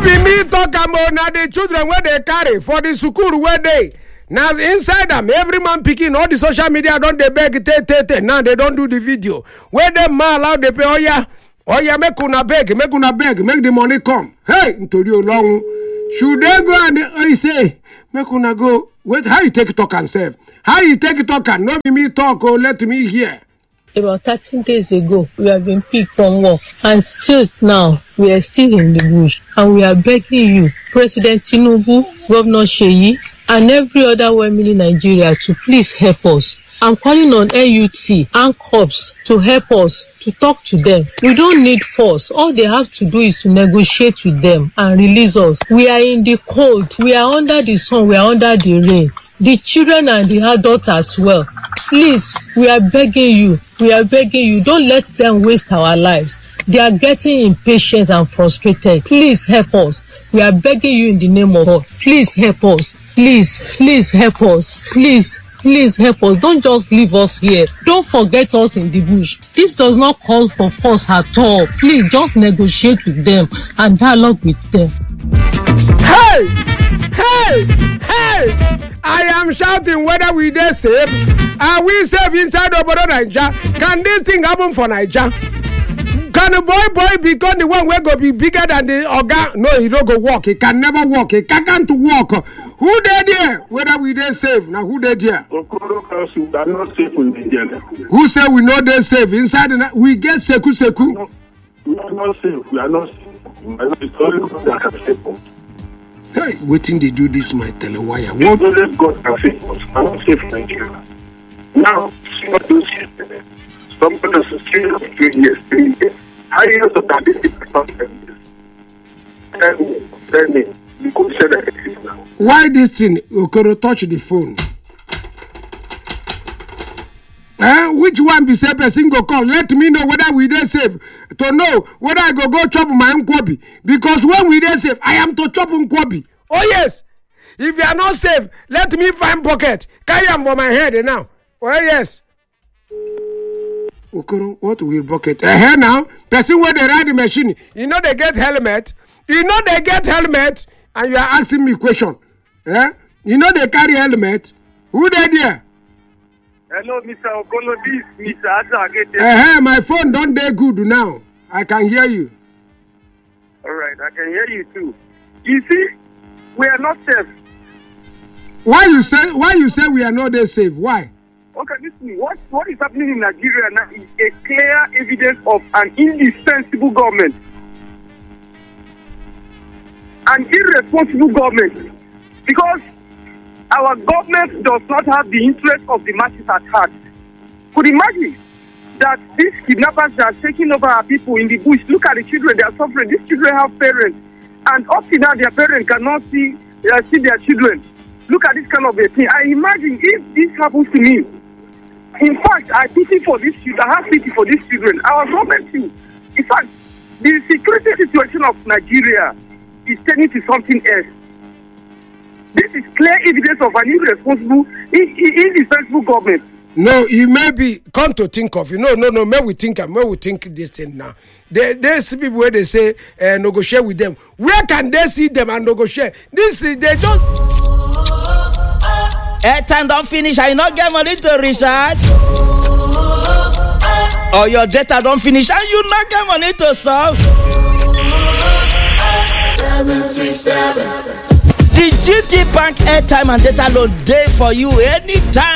be me talk about now the children where they carry for the school where they. Now inside them, every man picking all the social media don't they beg now they don't do the video. Where them man allow they pay oh yeah, make una beg, make the money come. Hey, into you long. Should they go and I say, make una go. Wait, how you take it talk and save? How you take it talk and not me talk or let me hear? About 13 days ago, we have been picked from work, and still now we are still in the bush, and we are begging you, President Tinubu, Governor Sheyi, and every other woman in Nigeria to please help us. I'm calling on NUT and COPS to help us, to talk to them. We don't need force. All they have to do is to negotiate with them and release us. We are in the cold. We are under the sun. We are under the rain. The children and the adults as well. Please, we are begging you. Don't let them waste our lives. They are getting impatient and frustrated. Please help us. We are begging you in the name of God. Please help us. Please help us. Please help us. Don't just leave us here. Don't forget us in the bush. This does not call for force at all. Please just negotiate with them and dialogue with them. Hey! I am shouting whether we dey safe. Are we safe inside Obodo Naija? Can this thing happen for Naija? Can a boy become the one where go be bigger than the oga? No, he don't go walk. He can never walk. He can't walk. Who they there? Whether we dey safe? Now who they there? Okoro Council, we are not safe in Nigeria. Who say we know they safe? Inside we get seku. No, we are not safe. We are not safe. It's only God that can save us. Hey, waiting they do this my telewire. What? It's only God can save us. We are not safe in Nigeria. Now, see what those yesterday. Somebody is still 3 years. How years of that is tell me. You could say that it is now. Why this thing? Okoro touch the phone. Which one be say person go call? Let me know whether we dey safe. To know whether I go chop my nkwobi. Because when we dey safe, I am to chop nkwobi. Oh yes. If you are not safe, let me find pocket. Carry am for my head now. Oh yes. Okoro, what will bucket? Now, person where they ride the machine, you know they get helmet. And you are asking me question. You know they carry helmet. Who they there? Hello, Mr. Okolo, this is Mr. Asa. My phone don't dey good now. I can hear you. All right, I can hear you too. You see, we are not safe. Why you say we are not there safe? Why? Okay, listen, what is happening in Nigeria now is a clear evidence of an indispensable government. An irresponsible government. Because our government does not have the interest of the masses at heart. Could imagine that these kidnappers are taking over our people in the bush. Look at the children, they are suffering. These children have parents. And up to now, their parents cannot see their children. Look at this kind of a thing. I imagine if this happens to me, in fact, I pity for these children. I have pity for these children. Our government too. In fact, the security situation of Nigeria is turning to something else. This is clear evidence of an irresponsible, indispensable government. No, it may be. Come to think of it. No. May we think this thing now. They see people where they say negotiate with them. Where can they see them and negotiate? This is they don't. Airtime don't finish. I not get money to recharge. Or your data don't finish and you not get money to solve. 737. The GT Bank airtime and data load day for you anytime.